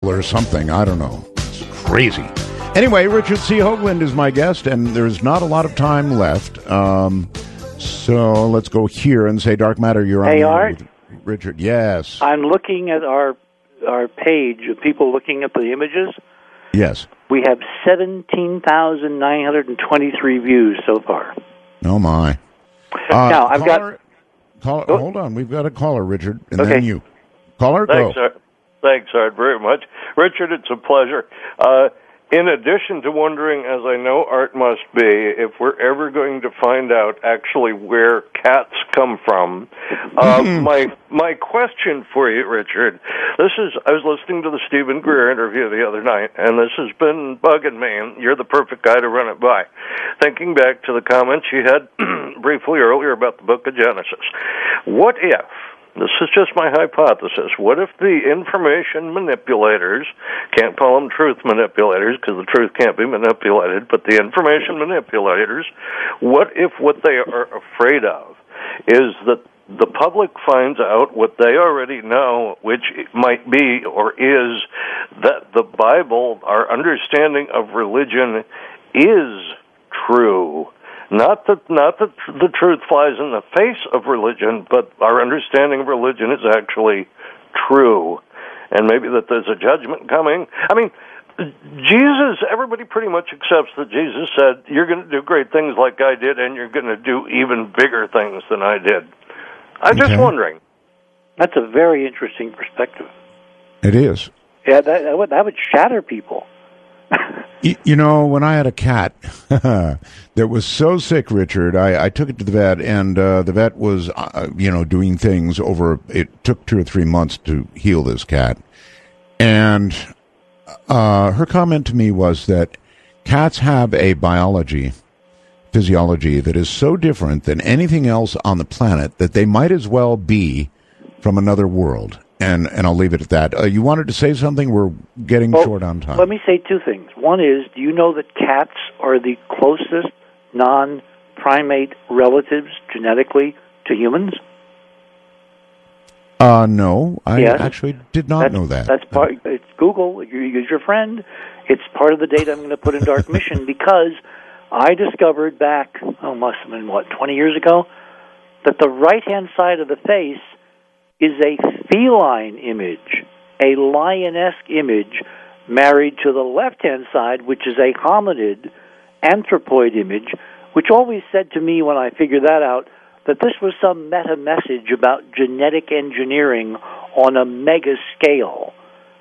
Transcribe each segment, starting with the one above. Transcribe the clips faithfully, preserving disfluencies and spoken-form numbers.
or something. I don't know. It's crazy. Anyway, Richard C. Hoagland is my guest, and there's not a lot of time left. Um, so let's go here and say, Dark Matter, you're on. Hey, Art. Richard, yes. I'm looking at our our page of people looking at the images. Yes. We have seventeen thousand nine hundred twenty-three views so far. Oh, my. Uh, now, I've caller, got... Caller, oh. Hold on. We've got a caller, Richard, and okay. then you. Caller, Thanks, go. Art. Thanks, Art, very much. Richard, it's a pleasure. Uh, in addition to wondering, as I know Art must be, if we're ever going to find out actually where cats come from, uh, my my question for you, Richard, this is, I was listening to the Stephen Greer interview the other night, and this has been bugging me, and you're the perfect guy to run it by. Thinking back to the comments you had briefly earlier about the book of Genesis, what if, this is just my hypothesis, what if the information manipulators, can't call them truth manipulators because the truth can't be manipulated, but the information manipulators, what if what they are afraid of is that the public finds out what they already know, which might be or is that the Bible, our understanding of religion, is true. Not that not that the truth flies in the face of religion, but our understanding of religion is actually true. And maybe that there's a judgment coming. I mean, Jesus, everybody pretty much accepts that Jesus said, you're going to do great things like I did, and you're going to do even bigger things than I did. I'm okay. just wondering. That's a very interesting perspective. It is. Yeah, that, that, would, that would shatter people. you, you know, when I had a cat that was so sick, Richard, I, I took it to the vet, and uh, the vet was, uh, you know, doing things over, it took two or three months to heal this cat. And uh, her comment to me was that cats have a biology, physiology that is so different than anything else on the planet that they might as well be from another world. And and I'll leave it at that. Uh, you wanted to say something? We're getting well, short on time. Let me say two things. One is, do you know that cats are the closest non-primate relatives genetically to humans? Uh, no, I yes. actually did not that's, know that. That's part. It's Google. You use your friend. It's part of the data I'm going to put in Dark Mission because I discovered back, oh, must have been, what, twenty years ago, that the right-hand side of the face is a feline image, a lion-esque image, married to the left-hand side, which is a hominid, anthropoid image, which always said to me when I figured that out that this was some meta-message about genetic engineering on a mega scale.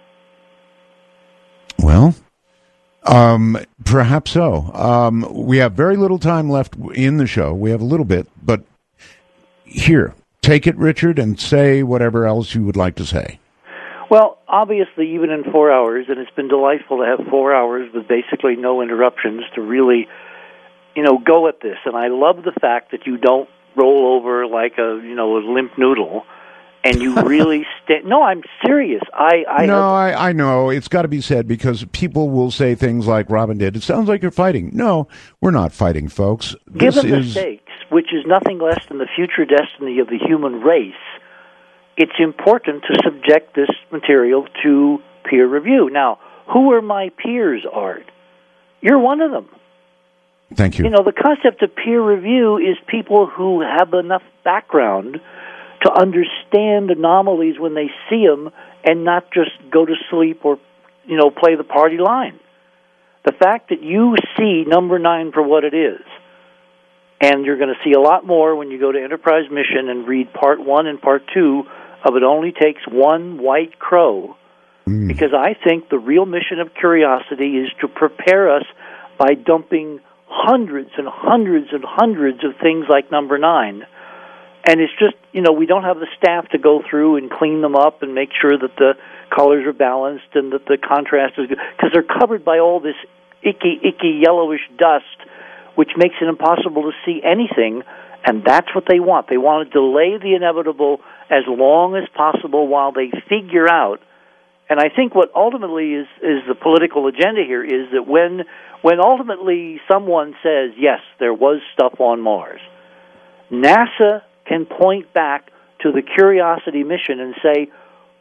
Well, um, perhaps so. Um, we have very little time left in the show. We have a little bit, but here, take it, Richard, and say whatever else you would like to say. Well, obviously, even in four hours, and it's been delightful to have four hours with basically no interruptions to really, you know, go at this. And I love the fact that you don't roll over like a, you know, a limp noodle, and you really stay. No, I'm serious. I, I no, have... I, I know it's got to be said because people will say things like Robin did. It sounds like you're fighting. No, we're not fighting, folks. This Given is... the stakes, which is nothing less than the future destiny of the human race, it's important to subject this material to peer review. Now, who are my peers, Art? You're one of them. Thank you. You know, the concept of peer review is people who have enough background to understand anomalies when they see them and not just go to sleep or, you know, play the party line. The fact that you see number nine for what it is, and you're going to see a lot more when you go to Enterprise Mission and read part one and part two of It Only Takes One White Crow, mm. because I think the real mission of Curiosity is to prepare us by dumping hundreds and hundreds and hundreds of things like number nine. And it's just, you know, we don't have the staff to go through and clean them up and make sure that the colors are balanced and that the contrast is good, because they're covered by all this icky, icky yellowish dust, which makes it impossible to see anything, and that's what they want. They want to delay the inevitable as long as possible while they figure out. And I think what ultimately is, is the political agenda here is that when when ultimately someone says, yes, there was stuff on Mars, NASA can point back to the Curiosity mission and say,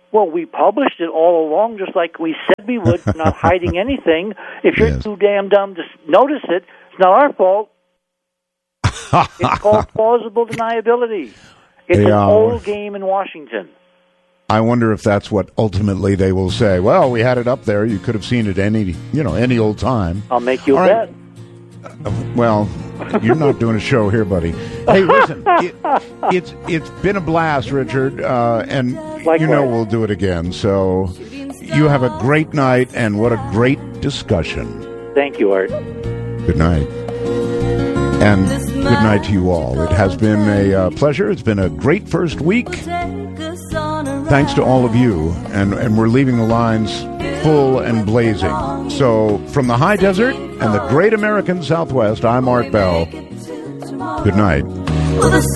Well, we published it all along, just like we said we would, not hiding anything. If you're Yes. too damn dumb to notice it, it's not our fault. It's called plausible deniability. It's Yeah. an old game in Washington. I wonder if that's what ultimately they will say. Well, we had it up there. You could have seen it any, you know, any old time. I'll make you a All right. bet. Uh, well, you're not doing a show here, buddy. Hey, listen, it, it's it's been a blast, Richard, uh, and Likewise. you know we'll do it again. So you have a great night, and what a great discussion. Thank you, Art. Good night. And good night to you all. It has been a uh, pleasure. It's been a great first week. Thanks to all of you. And, and we're leaving the lines full and blazing. So from the high desert and the great American Southwest, I'm Art Bell. Good night.